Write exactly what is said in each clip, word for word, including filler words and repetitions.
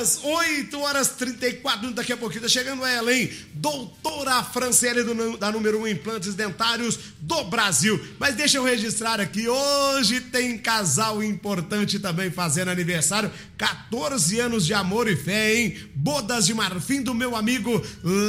horas, oito horas e trinta e quatro minutos, daqui a pouquinho tá chegando ela, hein? Doutora Franciele do, da número um Implantes Dentários do Brasil. Mas deixa eu registrar aqui, hoje tem casal importante também fazendo aniversário, quatorze anos de amor e fé, hein? Bodas de marfim do meu amigo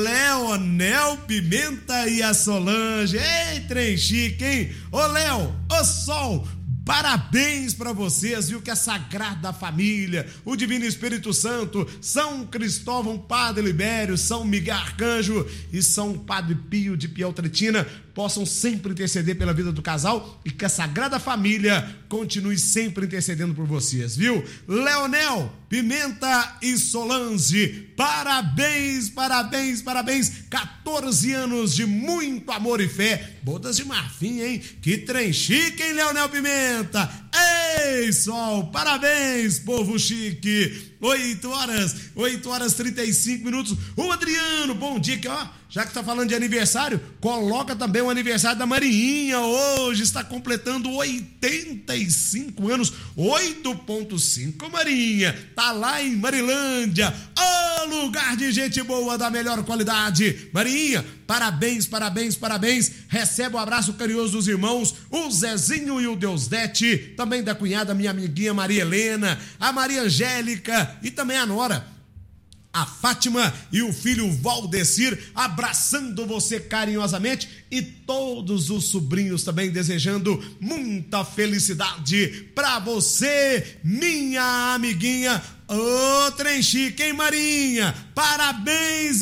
Leonel Pimenta e a Solange. Ei, trem chique, hein? Ô Léo, ô Sol, parabéns para vocês, viu, que a Sagrada Família, o Divino Espírito Santo, São Cristóvão Padre Libério, São Miguel Arcanjo e São Padre Pio de Pieltretina possam sempre interceder pela vida do casal e que a Sagrada Família continue sempre intercedendo por vocês, viu? Leonel, Pimenta e Solange, parabéns, parabéns, parabéns, quatorze anos de muito amor e fé, bodas de marfim, hein? Que trem chique, hein, Leonel Pimenta? Ei, Sol, parabéns, povo chique. oito horas, oito horas e trinta e cinco minutos. O Adriano, bom dia, que ó, já que tá falando de aniversário, coloca também o aniversário da Mariinha, hoje está completando oitenta e cinco anos, oito ponto cinco, Marinha, tá lá em Marilândia, ô lugar de gente boa da melhor qualidade. Marinha, parabéns, parabéns, parabéns, recebe o abraço carinhoso dos irmãos, o Zezinho e o Deusdete, também da cunhada, minha amiguinha Maria Helena, a Maria Angélica e também a nora, a Fátima, e o filho Valdecir, abraçando você carinhosamente, e todos os sobrinhos também desejando muita felicidade pra você, minha amiguinha. Ô, trem chique, hein, Marinha? Parabéns,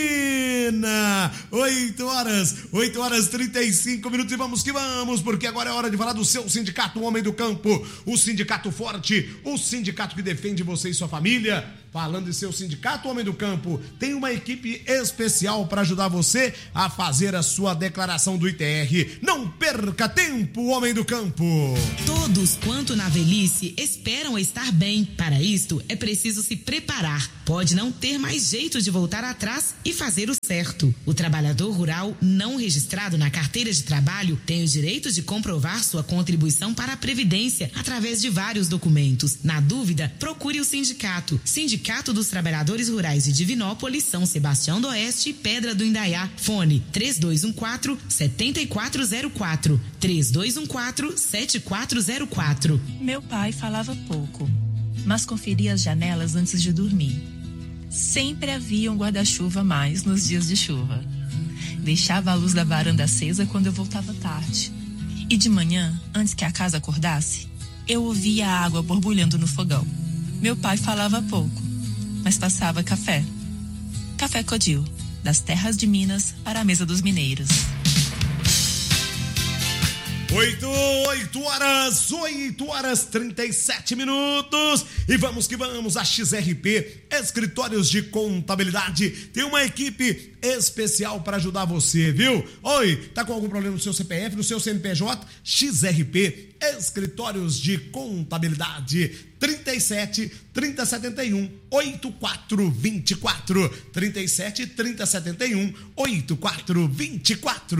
menina! oito horas, oito horas e trinta e cinco minutos e vamos que vamos, porque agora é hora de falar do seu sindicato, o Homem do Campo, o sindicato forte, o sindicato que defende você e sua família. Falando de seu sindicato, Homem do Campo, tem uma equipe especial para ajudar você a fazer a sua declaração do I T R. Não perca tempo, Homem do Campo! Todos quanto na velhice esperam estar bem. Para isto, é preciso se preparar. Pode não ter mais jeito de voltar atrás e fazer o certo. O trabalhador rural não registrado na carteira de trabalho tem o direito de comprovar sua contribuição para a Previdência através de vários documentos. Na dúvida, procure o sindicato. Sindicato dos Trabalhadores Rurais de Divinópolis, São Sebastião do Oeste e Pedra do Indaiá. Fone três dois um quatro, sete quatro zero quatro. três dois um quatro, sete quatro zero quatro. Meu pai falava pouco, mas conferia as janelas antes de dormir. Sempre havia um guarda-chuva a mais nos dias de chuva. Deixava a luz da varanda acesa quando eu voltava tarde. E de manhã, antes que a casa acordasse, eu ouvia a água borbulhando no fogão. Meu pai falava pouco, mas passava café. Café Codil, das terras de Minas para a mesa dos mineiros. Oito, oito horas, oito horas trinta e sete minutos e vamos que vamos. A X R P Escritórios de Contabilidade tem uma equipe especial para ajudar você, viu? Oi, tá com algum problema no seu C P F, no seu C N P J? X R P Escritórios de Contabilidade trinta e sete, trinta, setenta e um, oitenta e quatro, vinte e quatro, trinta e sete, trinta, setenta e um, oitenta e quatro, vinte e quatro.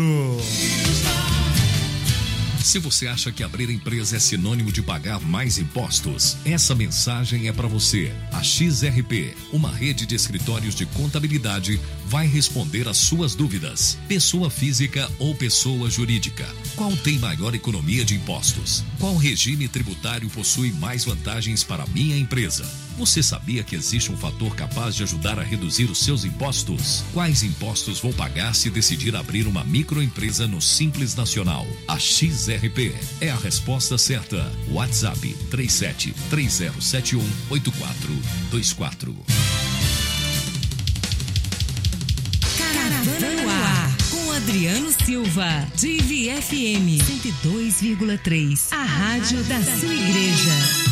Se você acha que abrir empresa é sinônimo de pagar mais impostos, essa mensagem é para você. A X R P, uma rede de escritórios de contabilidade, vai responder às suas dúvidas. Pessoa física ou pessoa jurídica? Qual tem maior economia de impostos? Qual regime tributário possui mais vantagens para a minha empresa? Você sabia que existe um fator capaz de ajudar a reduzir os seus impostos? Quais impostos vou pagar se decidir abrir uma microempresa no Simples Nacional? A X R P é a resposta certa. WhatsApp três sete, três zero sete um, oito quatro dois quatro. Caravana no ar, com Adriano Silva, Divi F M cento e dois vírgula três, a rádio da sua igreja.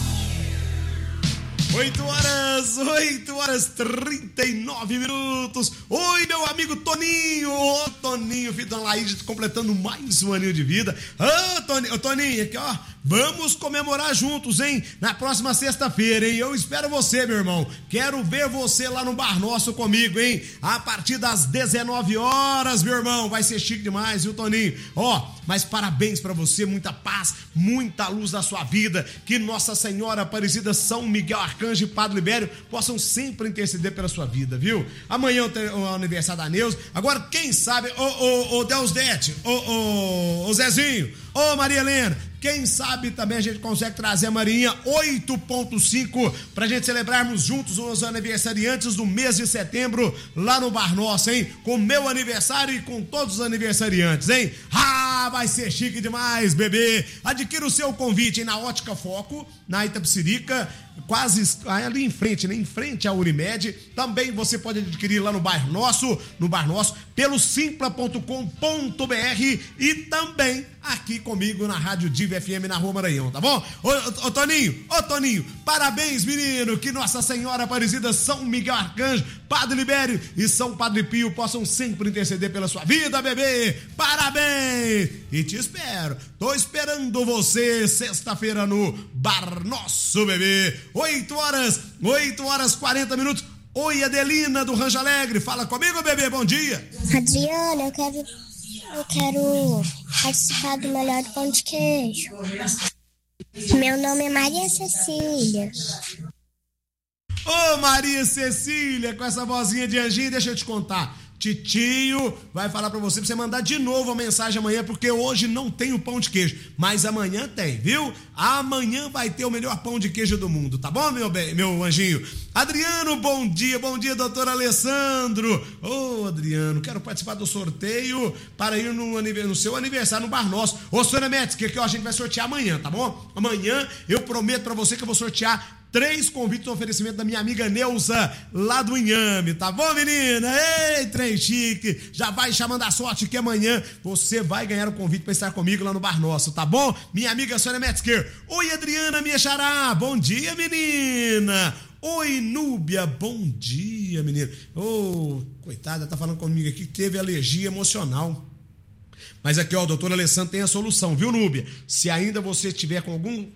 oito horas, oito horas, trinta e nove minutos. Oi, meu amigo Toninho. Ô, Toninho, filho da Laís, completando mais um aninho de vida. Ô, Toninho, ô, Toninho, aqui, ó. Vamos comemorar juntos, hein? Na próxima sexta-feira, hein? Eu espero você, meu irmão. Quero ver você lá no Bar Nosso comigo, hein? A partir das dezenove horas, meu irmão. Vai ser chique demais, viu, Toninho? Ó, mas parabéns pra você, muita paz, muita luz na sua vida. Que Nossa Senhora Aparecida, São Miguel Arcanjo e Padre Libério possam sempre interceder pela sua vida, viu? Amanhã é o aniversário da Neuza. Agora, quem sabe, ô, ô, ô, Deusdete, ô, ô, ô, Zezinho, ô, Maria Helena, quem sabe também a gente consegue trazer a Marinha oito ponto cinco pra gente celebrarmos juntos os aniversariantes do mês de setembro lá no Bar Nosso, hein? Com meu aniversário e com todos os aniversariantes, hein? Ah, vai ser chique demais, bebê! Adquira o seu convite, hein? Na Ótica Foco, na Itapecerica, quase ali em frente, né? Em frente à Unimed. Também você pode adquirir lá no Bar Nosso, no Bar Nosso, pelo simpla ponto com ponto br e também aqui comigo na Rádio Diva F M na Rua Maranhão, tá bom? Ô, ô, ô Toninho, ô Toninho, parabéns, menino, que Nossa Senhora Aparecida, São Miguel Arcanjo, Padre Libério e São Padre Pio possam sempre interceder pela sua vida, bebê, parabéns, e te espero, tô esperando você sexta-feira no Bar Nosso, bebê, oito horas, oito horas quarenta minutos. Oi, Adelina do Rancho Alegre, fala comigo, bebê, bom dia. Adriana, eu quero Eu quero participar do Melhor Pão de Queijo. Meu nome é Maria Cecília. Ô, Maria Cecília, com essa vozinha de anjinho, deixa eu te contar. Titio vai falar pra você, pra você mandar de novo a mensagem amanhã, porque hoje não tem o pão de queijo, mas amanhã tem, viu? Amanhã vai ter o melhor pão de queijo do mundo, tá bom, meu bem, meu anjinho? Adriano, bom dia, bom dia, doutor Alessandro. Ô, Adriano, quero participar do sorteio para ir no, no seu aniversário no Bar Nosso. Ô, Sônia Metz, que, que a gente vai sortear amanhã, tá bom? Amanhã eu prometo pra você que eu vou sortear três convites no oferecimento da minha amiga Neuza, lá do Inhame, tá bom, menina? Ei, trem chique, já vai chamando a sorte que amanhã você vai ganhar o convite para estar comigo lá no Bar Nosso, tá bom? Minha amiga Sônia Metzger. Oi, Adriana, minha xará, bom dia, menina. Oi, Núbia, bom dia, menina. Ô, oh, coitada, tá falando comigo aqui que teve alergia emocional. Mas aqui, ó, o doutor Alessandro tem a solução, viu, Núbia? Se ainda você tiver com algum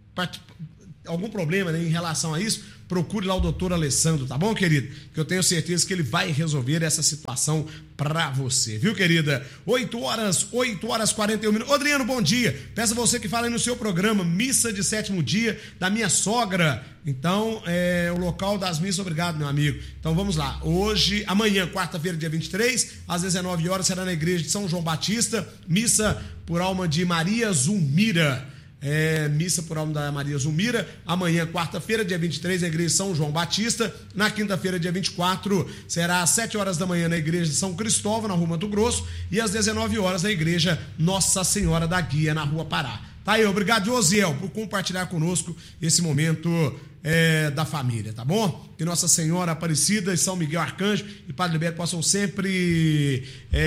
algum problema, né, em relação a isso, procure lá o doutor Alessandro, tá bom, querido? Que eu tenho certeza que ele vai resolver essa situação pra você, viu, querida? oito horas, oito horas e quarenta e um minutos. Ô, Adriano, bom dia. Peço a você que fala aí no seu programa, missa de sétimo dia da minha sogra. Então, é o local das missas, obrigado, meu amigo. Então, vamos lá. Hoje, amanhã, quarta-feira, dia vinte e três, às dezenove horas, será na igreja de São João Batista, missa por alma de Maria Zulmira. É, missa por alma da Maria Zulmira, amanhã, quarta-feira, dia vinte e três, na igreja de São João Batista. Na quinta-feira, dia vinte e quatro, será às sete horas da manhã na igreja de São Cristóvão, na Rua Mato Grosso, e às dezenove horas na igreja Nossa Senhora da Guia, na Rua Pará. Tá aí, obrigado, Josiel, por compartilhar conosco esse momento é, da família, tá bom? Que Nossa Senhora Aparecida e São Miguel Arcanjo e Padre Libério possam sempre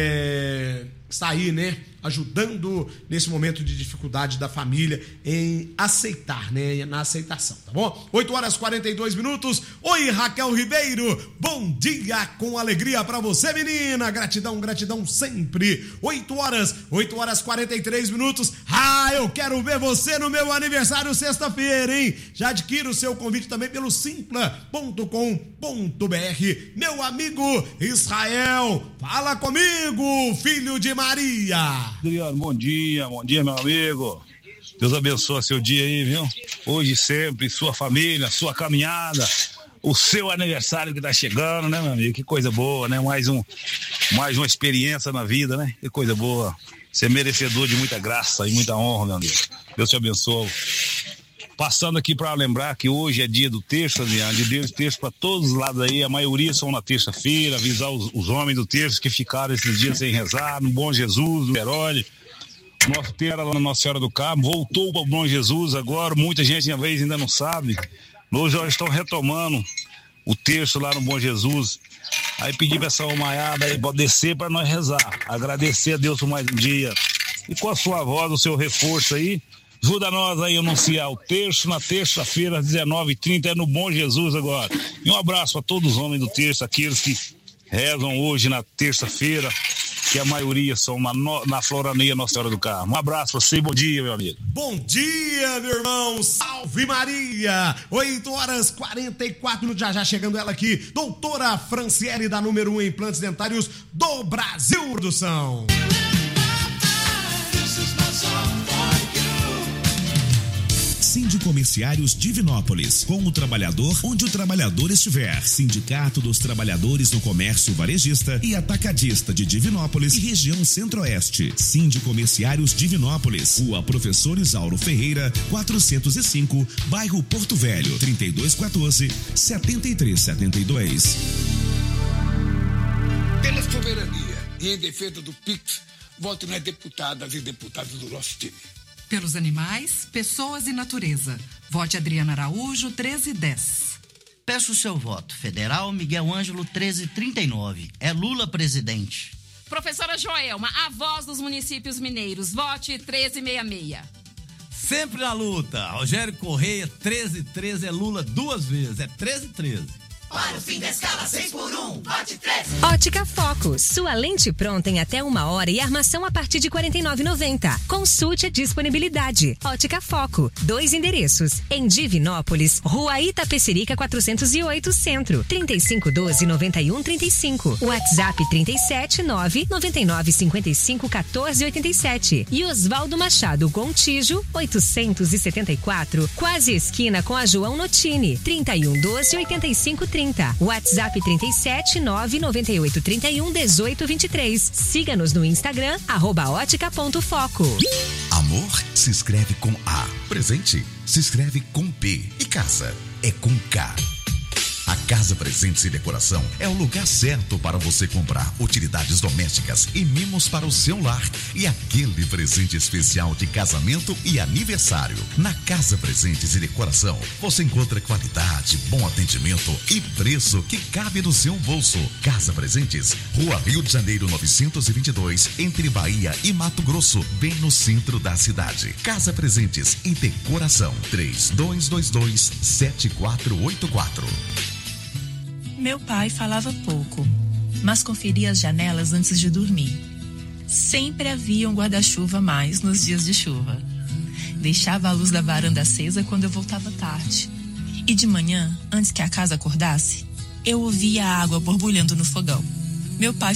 é, estar aí, né? Ajudando nesse momento de dificuldade da família em aceitar, né? Na aceitação, tá bom? oito horas e quarenta e dois minutos. Oi, Raquel Ribeiro. Bom dia com alegria pra você, menina. Gratidão, gratidão sempre. oito horas, oito horas e quarenta e três minutos. Ah, eu quero ver você no meu aniversário sexta-feira, hein? Já adquira o seu convite também pelo simpla ponto com ponto br. Meu amigo Israel, fala comigo, filho de Maria. Adriano, bom dia, bom dia, meu amigo. Deus abençoe seu dia aí, viu? Hoje sempre, sua família, sua caminhada, o seu aniversário que tá chegando, né, meu amigo? Que coisa boa, né? Mais um, mais uma experiência na vida, né? Que coisa boa. Você é merecedor de muita graça e muita honra, meu amigo. Deus te abençoe. Passando aqui para lembrar que hoje é dia do terço, Adriano, de Deus terço para todos os lados aí, a maioria são na terça-feira, avisar os, os homens do terço que ficaram esses dias sem rezar, no Bom Jesus, no Herói. Nosso terço lá na Nossa Senhora do Carmo, voltou para o Bom Jesus agora, muita gente às vezes ainda não sabe. Hoje já estão retomando o terço lá no Bom Jesus. Aí pedi para essa almaiada aí para descer para nós rezar, agradecer a Deus por mais um dia. E com a sua voz, o seu reforço aí, ajuda nós aí a anunciar o terço na terça-feira, às dezenove e trinta, é no Bom Jesus agora. E um abraço para todos os homens do terço, aqueles que rezam hoje na terça-feira, que a maioria são uma no, na Florania Nossa Senhora do Carmo. Um abraço pra você e bom dia, meu amigo. Bom dia, meu irmão. Salve Maria. oito horas e quarenta e quatro minutos, já já chegando ela aqui, doutora Franciele, da número um Implantes Dentários do Brasil, produção. Sindicomerciários Divinópolis, com o trabalhador onde o trabalhador estiver. Sindicato dos Trabalhadores no Comércio Varejista e Atacadista de Divinópolis e região Centro-Oeste. Sindicomerciários Divinópolis, Rua Professor Isauro Ferreira, quatrocentos e cinco, bairro Porto Velho, trinta e dois quatorze, setenta e três setenta e dois. Pela soberania e em defesa do P I C, voto nas deputadas e deputados do nosso time. Pelos animais, pessoas e natureza. Vote Adriana Araújo, treze dez. Peço o seu voto. Federal Miguel Ângelo, treze trinta e nove. É Lula presidente. Professora Joelma, a voz dos municípios mineiros. Vote treze sessenta e seis. Sempre na luta. Rogério Correia, treze treze. É Lula duas vezes. É treze treze. Para o fim da escala, seis por um, vote três. Ótica Foco, sua lente pronta em até uma hora e armação a partir de quarenta e nove reais e noventa centavos. Consulte a disponibilidade. Ótica Foco, dois endereços. Em Divinópolis, Rua Itapecerica quatrocentos e oito, Centro, trinta e cinco doze, noventa e um trinta e cinco. WhatsApp trinta e sete, nove, noventa e nove, cinquenta e cinco, quatorze, oitenta e sete. E Osvaldo Machado Gontijo, oitocentos e setenta e quatro, quase esquina com a João Notini, trinta e um doze, oitenta e cinco trinta. WhatsApp trinta e sete, nove, noventa e oito, trinta e um, dezoito, vinte e três. Siga-nos no Instagram, arroba ótica ponto foco. Amor se escreve com A. Presente se escreve com P. E casa é com K. A Casa Presentes e Decoração é o lugar certo para você comprar utilidades domésticas e mimos para o seu lar e aquele presente especial de casamento e aniversário. Na Casa Presentes e Decoração você encontra qualidade, bom atendimento e preço que cabe no seu bolso. Casa Presentes, Rua Rio de Janeiro novecentos e vinte e dois, entre Bahia e Mato Grosso, bem no centro da cidade. Casa Presentes e Decoração, três dois dois dois, sete quatro oito quatro. Meu pai falava pouco, mas conferia as janelas antes de dormir. Sempre havia um guarda-chuva a mais nos dias de chuva. Deixava a luz da varanda acesa quando eu voltava tarde. E de manhã, antes que a casa acordasse, eu ouvia a água borbulhando no fogão. Meu pai